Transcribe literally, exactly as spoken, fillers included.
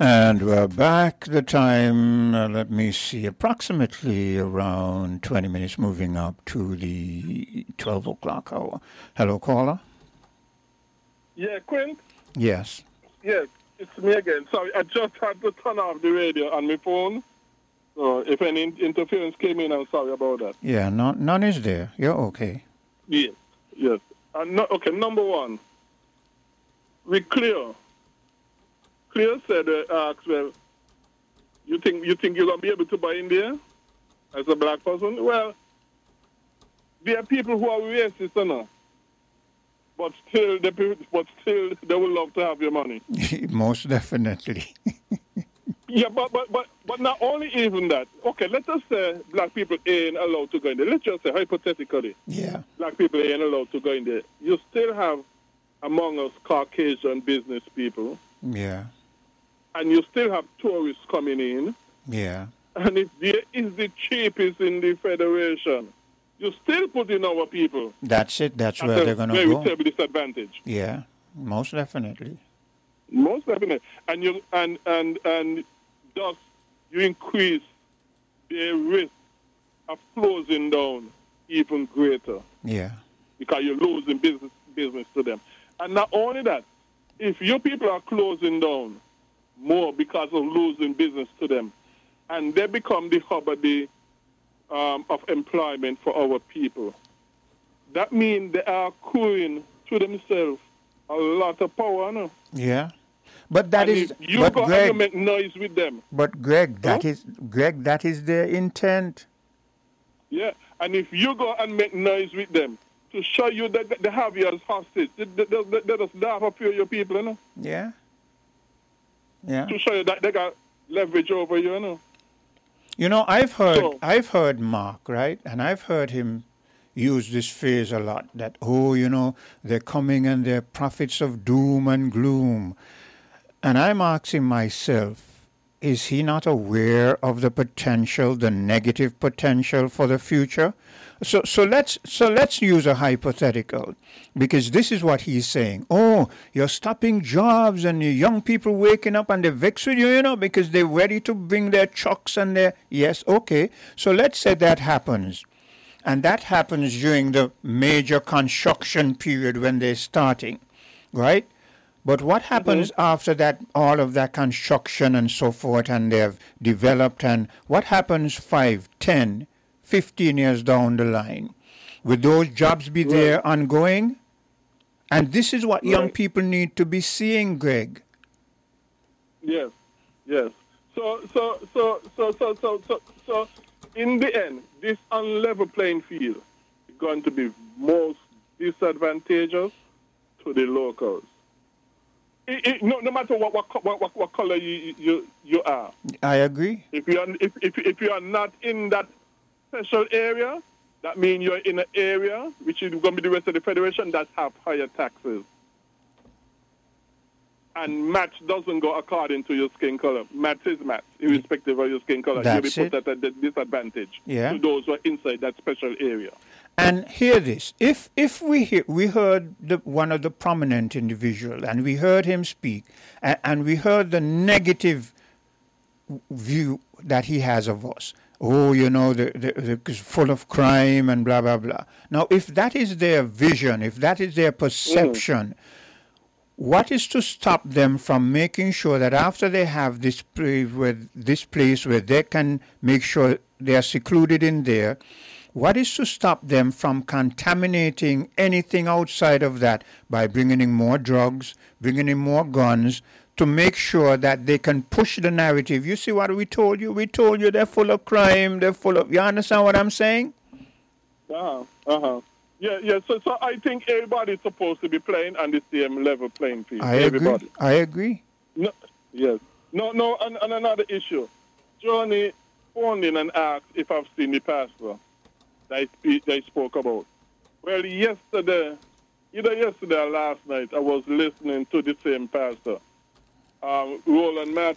And we're back. The time, uh, let me see, approximately around twenty minutes, moving up to the twelve o'clock hour. Hello, caller. Yeah, Quint? Yes. Yes, it's me again. Sorry, I just had to turn off the radio on my phone. So if any interference came in, I'm sorry about that. Yeah, no, none is there. You're okay. Yes, yes. Uh, no, okay, number one, we clear. Clear said, uh, asked, well, you think you think you're going to be able to buy in there as a black person? Well, there are people who are racist, you know, but still, they, but still, they will love to have your money. Most definitely. Yeah, but, but but but not only even that. Okay, let us say black people ain't allowed to go in there. Let's just say, hypothetically, yeah, black people ain't allowed to go in there. You still have among us Caucasian business people. Yeah. And you still have tourists coming in. Yeah. And if there is the cheapest in the Federation, you still put in our people. That's it. That's where they're going to go. Very terrible disadvantage. Yeah, most definitely. Most definitely. And you and and and thus you increase the risk of closing down even greater. Yeah. Because you're losing business business to them. And not only that, if your people are closing down more because of losing business to them, and they become the hub of, the, um, of employment for our people, that means they are accruing to themselves a lot of power. No? Yeah. But that and is, if you but go Greg, and you make noise with them. But Greg, that huh? is Greg, that is their intent. Yeah, and if you go and make noise with them to show you that they have you as hostage, they, they, they, they just laugh up your people, you know? Yeah. Yeah. To show you that they got leverage over you, you know? You know, I've heard, so, I've heard Mark, right, and I've heard him use this phrase a lot. That oh, you know, they're coming and they're prophets of doom and gloom. And I'm asking myself, is he not aware of the potential, the negative potential for the future? So so let's so let's use a hypothetical, because this is what he's saying. Oh, you're stopping jobs and your young people waking up and they vex with you, you know, because they're ready to bring their trucks and their yes, okay. So let's say that happens. And that happens during the major construction period when they're starting, right? But what happens mm-hmm. after that, all of that construction and so forth, and they've developed, and what happens five, ten, fifteen years down the line? Will those jobs be right. there ongoing? And this is what right. young people need to be seeing, Greg. Yes, yes. So, so, so, so, so, so, so, so, in the end, this unlevel playing field is going to be most disadvantageous to the locals. It, it, no, no matter what what, what, what color you, you you are. I agree. If you are if, if if you are not in that special area, that means you're in an area which is going to be the rest of the federation that have higher taxes. And match doesn't go according to your skin color. Match is match, irrespective of your skin color. That's You'll be put it. at a disadvantage yeah. to those who are inside that special area. And hear this: if if we hear, we heard the, one of the prominent individual, and we heard him speak, and, and we heard the negative view that he has of us. Oh, you know, the, the, the full of crime and blah blah blah. Now, if that is their vision, if that is their perception. Mm. What is to stop them from making sure that after they have this place where, this place where they can make sure they are secluded in there, what is to stop them from contaminating anything outside of that by bringing in more drugs, bringing in more guns, to make sure that they can push the narrative? You see what we told you? We told you they're full of crime, they're full of... You understand what I'm saying? Uh-huh, uh-huh. Yeah, yeah. So, so I think everybody's supposed to be playing on the same level playing field. I Everybody. agree. I agree. No, yes. No, no. And, and another issue. Johnny phoned in and asked if I've seen the pastor that I, speak, that I spoke about. Well, yesterday, either yesterday or last night, I was listening to the same pastor, um, Roland Matt,